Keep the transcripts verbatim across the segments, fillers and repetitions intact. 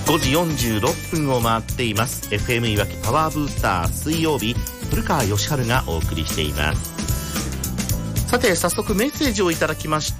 ごじよんじゅうろっぷんを回っています。 エフエム いわきパワーブースター水曜日、古川義晴がお送りしています。さて早速メッセージをいただきました。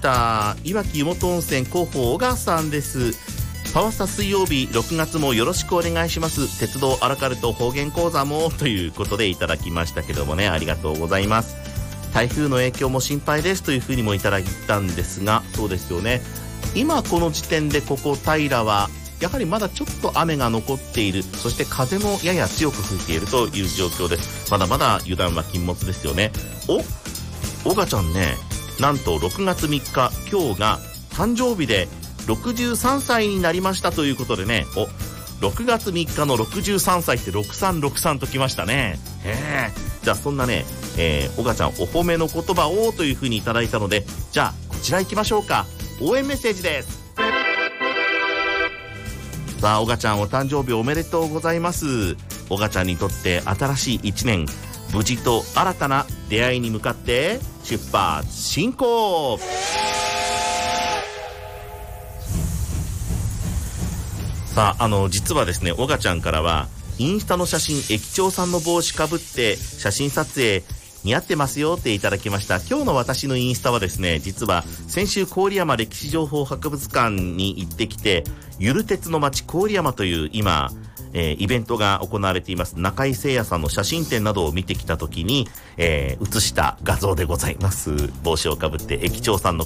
いわき湯本温泉広報小川さんです。パワースタ水曜日、ろくがつもよろしくお願いします。鉄道アラカルト方言講座もということでいただきましたけどもね、ありがとうございます。台風の影響も心配ですというふうにもいただいたんですが、そうですよね、今この時点でここ平はやはりまだちょっと雨が残っている、そして風もやや強く吹いているという状況です。まだまだ油断は禁物ですよね。おおがちゃんね、なんとろくがつみっか、今日が誕生日でろくじゅうさんさいになりましたということでね、おろくがつみっかのろくじゅうさんさいってろくさんろくさんときましたね。へー、じゃあそんなね、えー、おがちゃんお褒めの言葉をというふうにいただいたので、じゃあこちら行きましょうか。応援メッセージです。さあ、おがちゃんお誕生日おめでとうございます。おがちゃんにとって新しいいちねん、無事と新たな出会いに向かって出発進行。さあ、あの実はですね、おがちゃんからはインスタの写真、駅長さんの帽子かぶって写真撮影似合ってますよっていただきました。今日の私のインスタはですね、実は先週郡山歴史情報博物館に行ってきて、ゆる鉄の町郡山という今、えー、イベントが行われています中井誠也さんの写真展などを見てきた時に、えー、写した画像でございます。帽子をかぶって駅長さんの